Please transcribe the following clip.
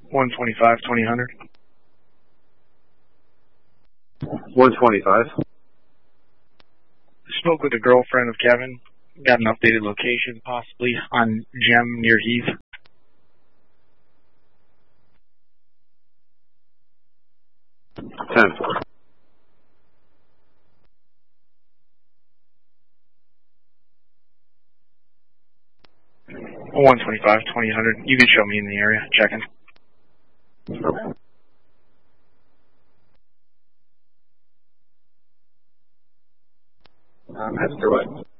125, 2000. 125. Spoke with a girlfriend of Kevin. Got an updated location, possibly on Gem near Heath. 10-4. 125, 2000. You can show me in the area. Checking. Okay. Headed your way.